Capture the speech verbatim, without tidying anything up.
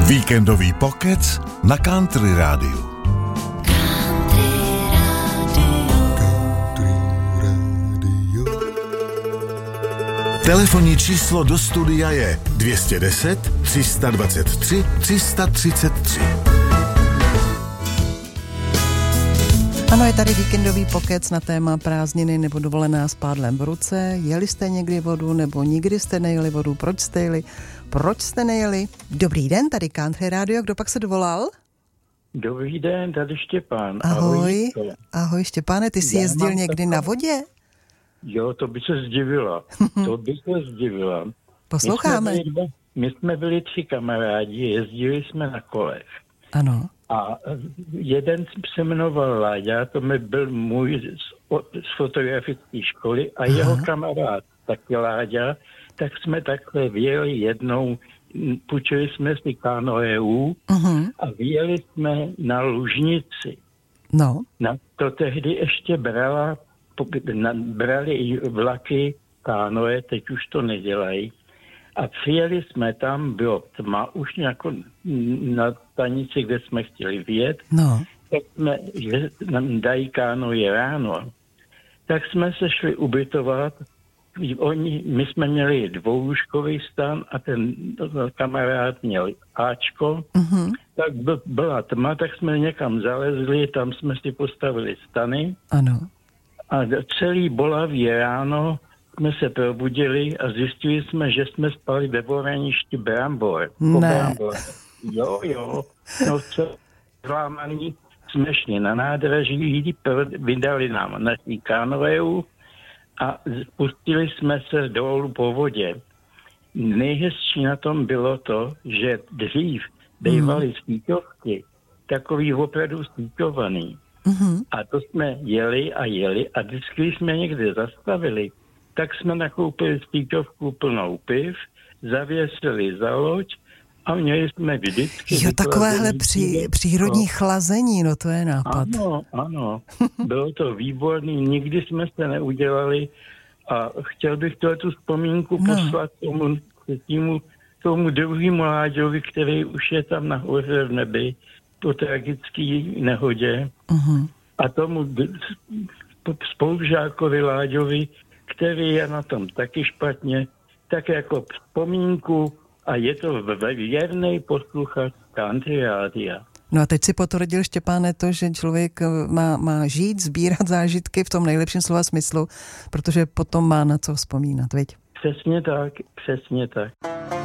Víkendový pokec na Country rádiu. Telefonní číslo do studia je dva deset, tři dvacet tři, tři třicet tři. Ano, je tady víkendový pokec na téma prázdniny nebo dovolená s pádlem v ruce. Jeli jste někdy vodu nebo nikdy jste nejeli vodu? Proč jste jeli? Proč jste nejeli? Dobrý den, tady Country rádio. Kdo pak se dovolal? Dobrý den, tady Štěpán. Ahoj. Ahoj, Ahoj Štěpáne, ty jsi Já jezdil mám někdy taková... na vodě? Jo, to by se zdivila. To by se zdivila. Posloucháme. My jsme, byli, my jsme byli tři kamarádi, jezdili jsme na kolech. Ano. A jeden se jmenoval Láďa, to mi byl můj z, z fotografické školy a Aha. jeho kamarád, taky Láďa, tak jsme takhle vyjeli jednou, půjčili jsme si kanoeu uh-huh. a vyjeli jsme na Lužnici. No. Na to tehdy ještě brala, brali vlaky kánoe, teď už to nedělají. A přijeli jsme tam, bylo tma, už jako na stanici, kde jsme chtěli vyjet. No. Tak jsme, že nám dají kánoe ráno, tak jsme se šli ubytovat. Oni, my jsme měli dvoulůžkový stan a ten kamarád měl áčko. Uh-huh. Tak byla tma, tak jsme někam zalezli, tam jsme si postavili stany. Ano. A celý bolavý ráno jsme se probudili a zjistili jsme, že jsme spali ve voraništi brambor. Ne. Brambor. Jo, jo. No co, zlámaný jsme šli na nádraží, vydali nám naší kanoeu a pustili jsme se dolů po vodě. Nejhezčí na tom bylo to, že dřív bývaly síťovky, takový opravdu síťovaný. Mm-hmm. A to jsme jeli a jeli a vždycky jsme někde zastavili, tak jsme nakoupili síťovku plnou piv, zavěsili za loď a měli jsme vždycky... Jo, takovéhle při, přírodní no. chlazení, no to je nápad. Ano, ano. Bylo to výborný, nikdy jsme se neudělali a chtěl bych tu vzpomínku no. poslat tomu, tomu, tomu druhému Láďovi, který už je tam nahoře v nebi po tragické nehodě. Uh-huh. A tomu spolužákovi Láďovi, který je na tom taky špatně, tak jako vzpomínku a je to věrnej posluchač Country rádia. No a teď si potvrdil, Štěpáne, to, že člověk má, má žít, sbírat zážitky v tom nejlepším slova smyslu, protože potom má na co vzpomínat, viď? Přesně tak, přesně tak.